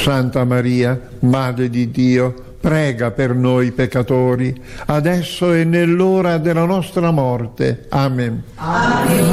Santa Maria, Madre di Dio, prega per noi peccatori, adesso e nell'ora della nostra morte. Amen. Amen.